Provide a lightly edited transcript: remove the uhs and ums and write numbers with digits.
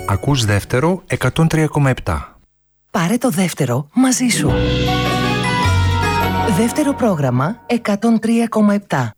Ακούς δεύτερο 103,7. Πάρε το δεύτερο μαζί σου. Δεύτερο πρόγραμμα 103,7.